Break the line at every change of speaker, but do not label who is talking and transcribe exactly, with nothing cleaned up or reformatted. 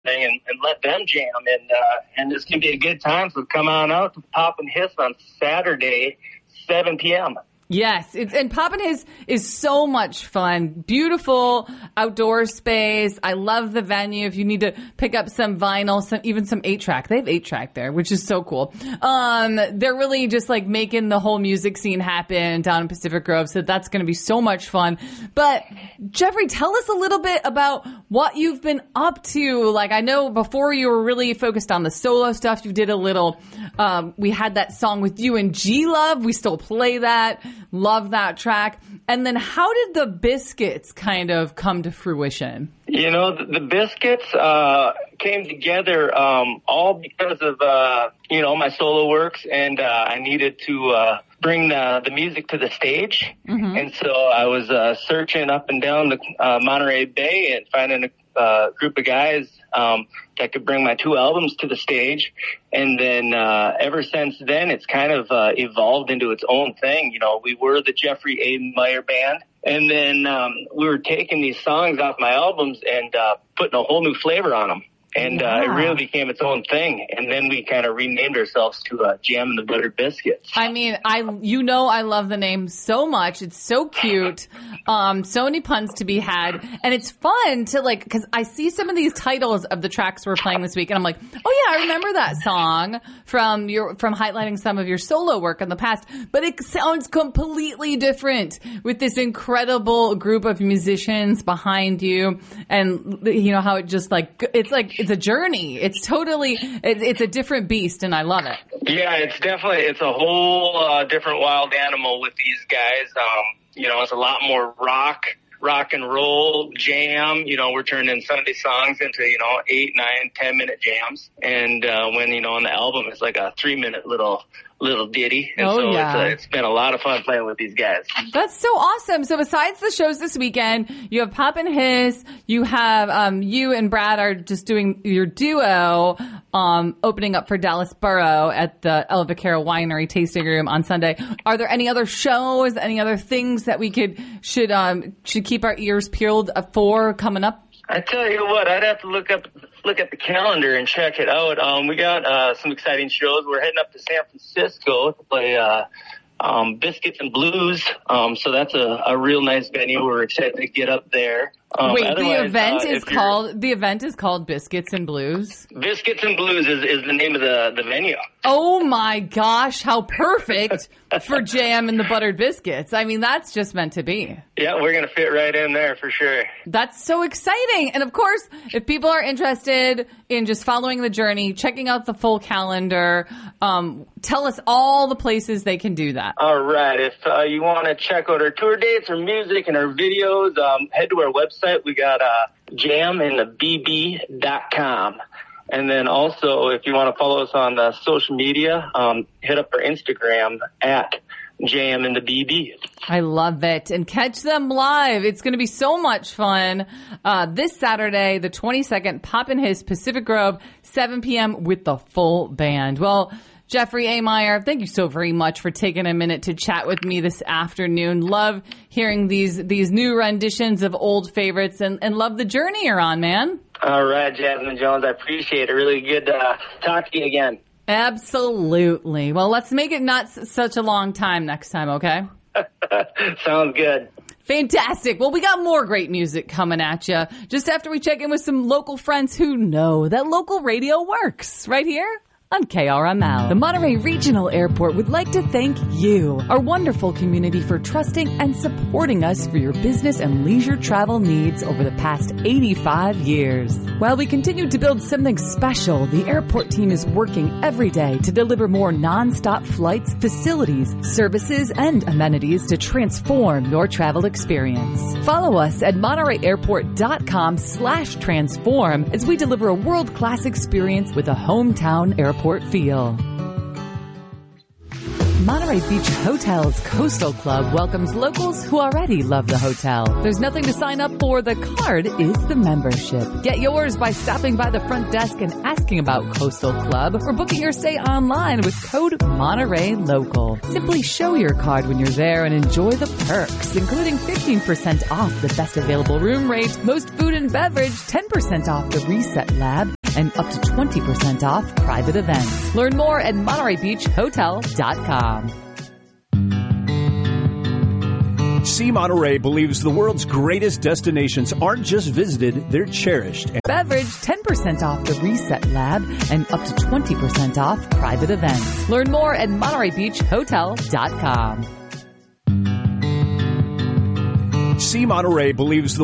thing and, and let them jam. And, uh, and it's going to be a good time. So come on out to Pop and Hiss on Saturday, seven p.m.
Yes, it's, and Pop and Hiss is so much fun. Beautiful outdoor space. I love the venue. If you need to pick up some vinyl, some even some eight track, they have eight track there, which is so cool. Um, they're really just like making the whole music scene happen down in Pacific Grove, so that's going to be so much fun. But Jeffrey, tell us a little bit about what you've been up to. Like, I know before you were really focused on the solo stuff. You did a little. Um, we had that song with you and G Love. We still play that. Love that track. And then how did the Biscuits kind of come to fruition?
You know, the, the Biscuits uh, came together um, all because of, uh, you know, my solo works, and uh, I needed to uh, bring the, the music to the stage. Mm-hmm. And so I was uh, searching up and down the uh, Monterey Bay and finding a uh, group of guys um, that could bring my two albums to the stage. And then uh, ever since then, it's kind of uh, evolved into its own thing. You know, we were the Jeffrey A. Meyer Band. And then um, we were taking these songs off my albums and uh, putting a whole new flavor on them. And yeah. uh, it really became its own thing. And then we kind of renamed ourselves to uh, Jam and the Buttered Biscuits.
I mean, I you know I love the name so much. It's so cute. Um, so many puns to be had. And it's fun to, like, because I see some of these titles of the tracks we're playing this week, and I'm like, oh, yeah, I remember that song from your from highlighting some of your solo work in the past. But it sounds completely different with this incredible group of musicians behind you. And, you know, how it just, like, it's like, it's a journey. It's totally, it's, it's a different beast, and I love it.
Yeah, it's definitely, it's a whole uh, different wild animal with these guys. Um, you know, it's a lot more rock, rock and roll, jam. You know, we're turning Sunday songs into, you know, eight, nine, ten minute jams. And uh, when, you know, on the album, it's like a three minute little little ditty. And
oh,
so
yeah.
it's, uh, it's been a lot of fun playing with these guys.
That's so awesome. So besides the shows this weekend, you have Pop and Hiss, you have um, you and Brad are just doing your duo um, opening up for Dallas Borough at the El Vaquero Winery Tasting Room on Sunday. Are there any other shows, any other things that we could should um, should keep our ears peeled for coming up?
I tell you what, I'd have to look up, look at the calendar and check it out. Um, we got, uh, some exciting shows. We're heading up to San Francisco to play, uh, um, Biscuits and Blues. Um, so that's a, a real nice venue. We're excited to get up there. Um,
Wait, the event
uh,
is called, the event is called Biscuits and Blues?
Biscuits and Blues is, is the name of the, the venue.
Oh my gosh, how perfect for Jam and the Buttered Biscuits. I mean, that's just meant to be.
Yeah, we're going to fit right in there for sure.
That's so exciting. And of course, if people are interested in just following the journey, checking out the full calendar, um, tell us all the places they can do that.
All right. If uh, you want to check out our tour dates, our music, and our videos, um, head to our website. We got uh, jam in the b b dot com. And then also, if you want to follow us on uh, social media, um, hit up our Instagram at Jam in the B B.
I love it. And catch them live. It's going to be so much fun. Uh, this Saturday, the twenty-second, Pop and Hiss, Pacific Grove, seven p.m. with the full band. Well, Jeffrey A. Meyer, thank you so very much for taking a minute to chat with me this afternoon. Love hearing these these new renditions of old favorites, and, and love the journey you're on, man.
All right, Jasmine Jones, I appreciate it. Really good to uh, talk to you again.
Absolutely. Well, let's make it not s- such a long time next time, okay?
Sounds good.
Fantastic. Well, we got more great music coming at you just after we check in with some local friends who know that local radio works right here on K R M L. The Monterey Regional Airport would like to thank you, our wonderful community, for trusting and supporting us for your business and leisure travel needs over the past eighty-five years. While we continue to build something special, the airport team is working every day to deliver more nonstop flights, facilities, services, and amenities to transform your travel experience. Follow us at montereyairport.com slash transform as we deliver a world-class experience with a hometown airport feel. Monterey Beach Hotels Coastal Club welcomes locals who already love the hotel. There's nothing to sign up for. The card is the membership. Get yours by stopping by the front desk and asking about Coastal Club, or booking your stay online with code Monterey Local. Simply show your card when you're there and enjoy the perks, including fifteen percent off the best available room rate, most food and beverage, ten percent off the Reset Lab, and up to twenty percent off private events. Learn more at Monterey Beach Hotel dot com.
Sea Monterey believes the world's greatest destinations aren't just visited, they're cherished.
Beverage, ten percent off the Reset Lab and up to twenty percent off private events. Learn more at Monterey Beach Hotel dot com.
Sea Monterey believes the